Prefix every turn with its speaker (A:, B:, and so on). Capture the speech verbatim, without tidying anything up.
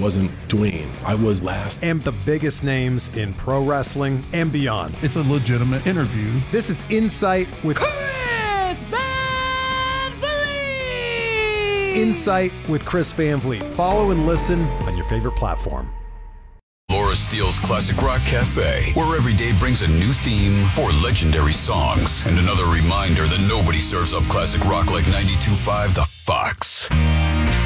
A: wasn't Dwayne. I was last.
B: And the biggest names in pro wrestling and beyond.
C: It's a legitimate interview.
B: This is Insight with
D: Chris Van Vliet!
B: Insight with Chris Van Vliet. Follow and listen on your favorite platform.
E: Laura Steele's Classic Rock Cafe, where every day brings a new theme for legendary songs and another reminder that nobody serves up classic rock like ninety-two point five The Fox.